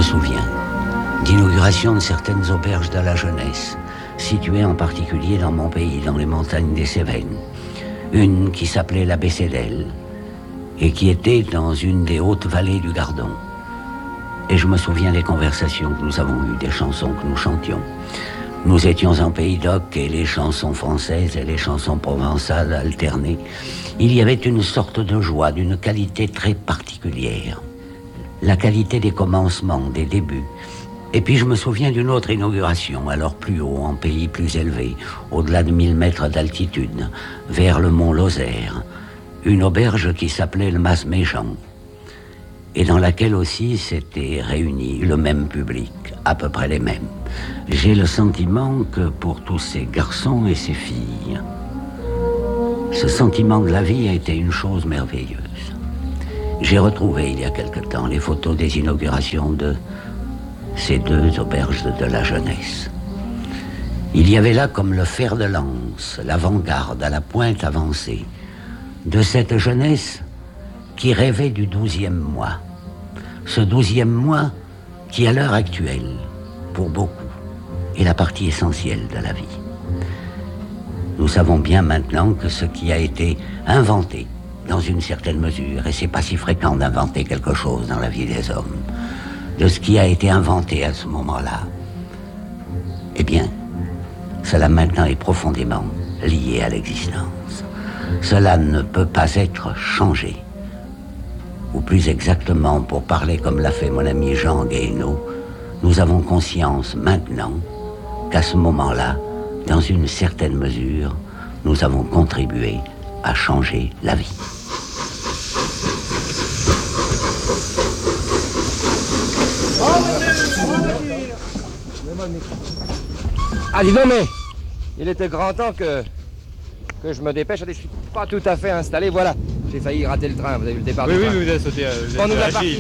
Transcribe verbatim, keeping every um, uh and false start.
me souviens d'inauguration de certaines auberges de la jeunesse, situées en particulier dans mon pays, dans les montagnes des Cévennes. Une qui s'appelait la Bécédelle et qui était dans une des hautes vallées du Gardon. Et je me souviens des conversations que nous avons eues, des chansons que nous chantions. Nous étions en Pays d'Oc et les chansons françaises et les chansons provençales alternées. Il y avait une sorte de joie, d'une qualité très particulière. La qualité des commencements, des débuts. Et puis je me souviens d'une autre inauguration, alors plus haut, en pays plus élevé, au-delà de mille mètres d'altitude, vers le mont Lozère, une auberge qui s'appelait le Mas-Méjean, et dans laquelle aussi s'était réuni le même public, à peu près les mêmes. J'ai le sentiment que pour tous ces garçons et ces filles, ce sentiment de la vie a été une chose merveilleuse. J'ai retrouvé il y a quelque temps les photos des inaugurations de ces deux auberges de la jeunesse. Il y avait là comme le fer de lance, l'avant-garde à la pointe avancée de cette jeunesse qui rêvait du douzième mois. Ce douzième mois qui, à l'heure actuelle, pour beaucoup, est la partie essentielle de la vie. Nous savons bien maintenant que ce qui a été inventé, dans une certaine mesure, et c'est pas si fréquent d'inventer quelque chose dans la vie des hommes, de ce qui a été inventé à ce moment-là, eh bien, cela maintenant est profondément lié à l'existence. Cela ne peut pas être changé. Ou plus exactement, pour parler comme l'a fait mon ami Jean Guéhenno, nous avons conscience maintenant qu'à ce moment-là, dans une certaine mesure, nous avons contribué à changer la vie. Ah, dis donc, mais il était grand temps que, que je me dépêche. Je ne suis pas tout à fait installé. Voilà, j'ai failli rater le train. Vous avez vu le départ oui, du oui, train. Oui, vous avez sauté. Euh, vous On avez nous a agi,